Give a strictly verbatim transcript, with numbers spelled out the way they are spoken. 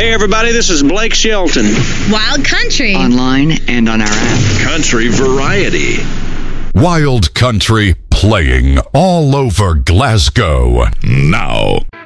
Hey, everybody, this is Blake Shelton. Wild Country. Online and on our app. Country Variety. Wild Country playing all over Glasgow now.